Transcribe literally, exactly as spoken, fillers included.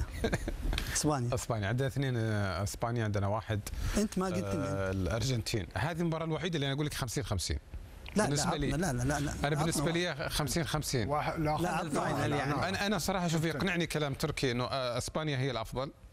اسبانيا اسبانيا عندنا اثنين، اسبانيا عندنا واحد. انت ما قلت لي. آه الارجنتين. هذه المباراه الوحيده اللي انا اقول لك خمسين خمسين. لا بالنسبه لي لا لا لا لا انا بالنسبه لي خمسين خمسين. لا لا الفاينل يعني انا انا صراحه شوف يقنعني كلام تركي انه اسبانيا هي الافضل،